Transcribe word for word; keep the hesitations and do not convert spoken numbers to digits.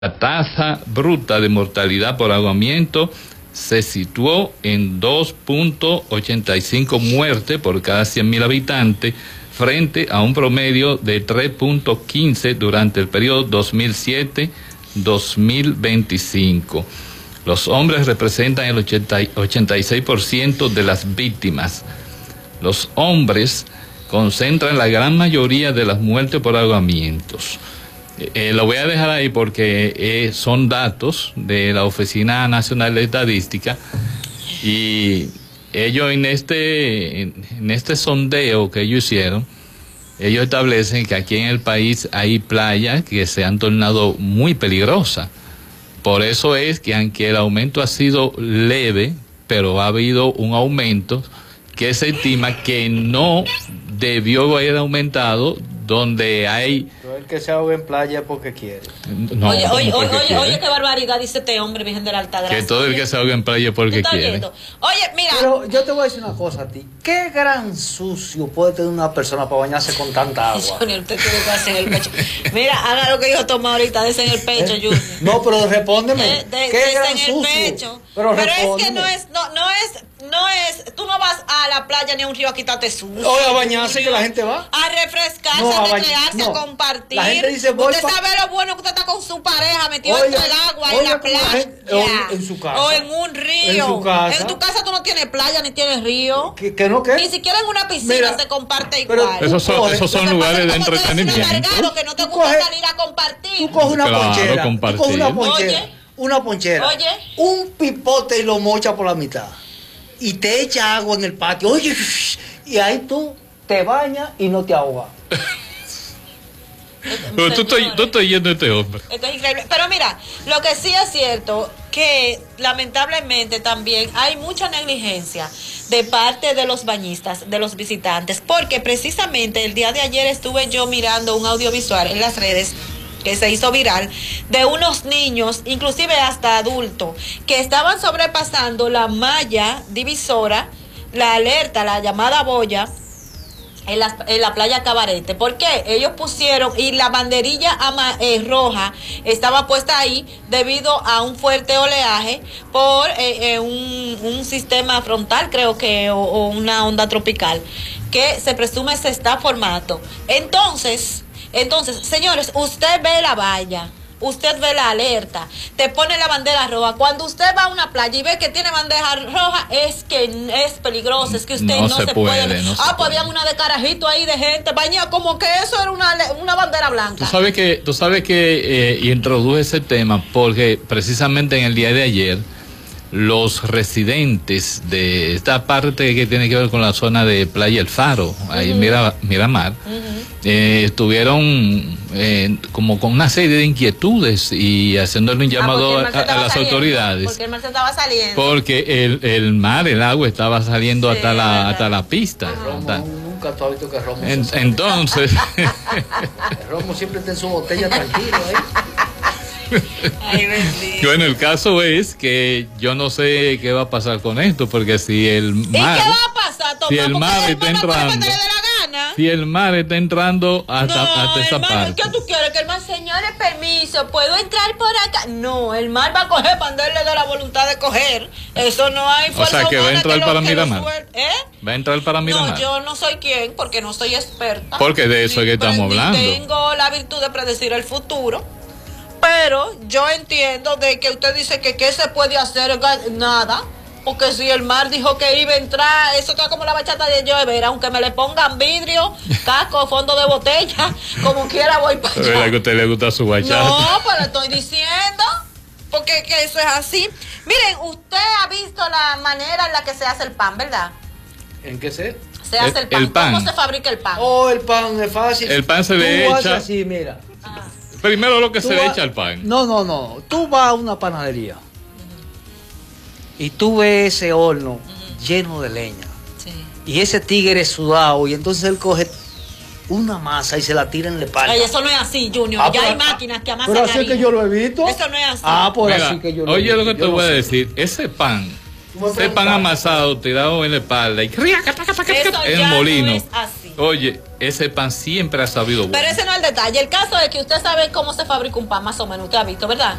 La tasa bruta de mortalidad por ahogamiento se situó en dos punto ochenta y cinco muertes por cada cien mil habitantes, frente a un promedio de tres punto quince durante el periodo dos mil siete a dos mil veinticinco. Los hombres representan el ochenta y seis por ciento de las víctimas. Los hombres concentran la gran mayoría de las muertes por ahogamientos. Eh, lo voy a dejar ahí porque eh, son datos de la Oficina Nacional de Estadística, y ellos en este, en, en este sondeo que ellos hicieron, ellos establecen que aquí en el país hay playas que se han tornado muy peligrosas. Por eso es que aunque el aumento ha sido leve, pero ha habido un aumento que se estima que no debió haber aumentado, donde hay... Todo el que se ahoga en playa porque quiere. No, oye, oye, porque oye, quiere. oye, qué barbaridad dice este hombre, Virgen de la Altagracia. Que todo el que se ahoga en playa porque quiere. Oyendo? Oye, mira. Pero yo te voy a decir una cosa a ti. ¿Qué gran sucio puede tener una persona para bañarse con tanta agua? Junior, usted tiene que hacer en el pecho. Mira, haga lo que dijo Tomás ahorita, dese en el pecho, ¿Eh? Junior. No, pero respóndeme. Eh, de, ¿Qué dese gran en el sucio? pecho. Pero, pero es respóndeme. que no es, no, no es, no es, tú no vas a la playa ni a un río a quitarte sucio. Oye, a bañarse, que la gente va. A refrescarse, No, a a bañ- recrearse, no. a compartir. La gente dice, voy usted pa- sabe lo bueno que usted está con su pareja metido Oiga, dentro del agua, oiga, en la como la playa. gente- o en- en su casa. O en un río. En su casa. En tu casa tú no tienes playa ni tienes río. ¿Que, que no qué? Ni siquiera en una piscina Mira, se comparte pero igual. Esos son, coges- esos son Lo que lugares de pasa es que como tú eres un entretenimiento. amargado que no te Tú gusta coges- salir a compartir. Tú coges una Claro, ponchera. compartir. Tú coges una ponchera. Oye. Una ponchera. Oye. Un pipote y lo mocha por la mitad. Y te echa agua en el patio. Oye, y ahí tú te bañas y no te ahogas. Pero tú estás tú estás yendo a este hombre. Esto es increíble. Pero mira, lo que sí es cierto, que lamentablemente también hay mucha negligencia de parte de los bañistas, de los visitantes, porque precisamente el día de ayer estuve yo mirando un audiovisual en las redes que se hizo viral, de unos niños, inclusive hasta adultos, que estaban sobrepasando la malla divisora, la alerta, la llamada boya, en la, en la playa Cabarete. ¿Por qué? Ellos pusieron, y la banderilla ama, eh, roja estaba puesta ahí debido a un fuerte oleaje por eh, eh, un, un sistema frontal, creo que, o, o una onda tropical, que se presume se está formando. Entonces, entonces, señores, usted ve la valla, usted ve la alerta, te pone la bandera roja. Cuando usted va a una playa y ve que tiene bandera roja, es que es peligroso, es que usted No no, se se, puede, puede. no se ah, pues puede. había una de carajito ahí de gente, baña, como que eso era una, una bandera blanca. Tú sabes que, tú sabes que eh, introduje ese tema porque precisamente en el día de ayer los residentes de esta parte que tiene que ver con la zona de Playa El Faro, ahí Ujú. Mira, Miramar, Ujú. eh, estuvieron eh, como con una serie de inquietudes y haciéndole un Ah, llamado porque el a, mar se a estaba las saliendo, autoridades. Porque el mar se estaba saliendo. Porque el, el mar, el agua estaba saliendo Sí, hasta la verdad. hasta la pista. Romo, Hasta- nunca tú has visto que Romo en- se- entonces, El Romo siempre está en su botella tranquilo ahí. Ay, bendito. bueno, el caso es que yo no sé qué va a pasar con esto, porque si el ¿Y qué mar, va a pasar, Tomás? si el Porque mar el está mar va a coger entrando, cuando le dé la gana. si el mar está entrando hasta, No, hasta esa el mar, parte. ¿qué tú quieres? Que el mar, señores, permiso, ¿puedo entrar por acá? No, el mar va a coger cuando él le dé la voluntad de coger. Eso no hay O fuerza sea, que va a humana entrar lo- para que lo Miramar. suelte. ¿Eh? Va a entrar para Miramar. No, yo no soy quien, porque no soy experta. Porque de eso es que estamos Ni hablando. tengo la virtud de predecir el futuro. Pero yo entiendo de que usted dice que qué se puede hacer, nada. Porque si el mar dijo que iba a entrar, eso está como la bachata de llover, aunque me le pongan vidrio, casco, fondo de botella, como quiera voy para Es verdad que a allá. usted le gusta su bachata. No, pero estoy diciendo, porque que eso es así. Miren, usted ha visto la manera en la que se hace el pan, ¿verdad? ¿En qué sé? Se hace el El- pan. el pan. ¿Cómo se fabrica el pan? Oh, el pan es fácil. El pan se Tú le haces echa- así, mira. Ah. Primero lo que Tú se le vas- echa al pan. No, no, no. Tú vas a una panadería y tú ves ese horno lleno de leña Sí. y ese tigre sudado, y entonces él coge una masa y se la tira en la espalda. Ay, eso no es así, Junior. Ah, ya pero- hay máquinas que amasan Pero así harina. que yo lo he visto. Eso no es así. Ah, por Mira, así que yo lo he oye visto. lo que te Yo no voy a sé. decir, ese pan, Tú me ese pan preguntas. amasado tirado en la espalda y Eso en ya molino. no es así. Oye, ese pan siempre ha sabido bueno. Pero ese no es el detalle. El caso es que usted sabe cómo se fabrica un pan, más o menos. Usted ha visto, ¿verdad?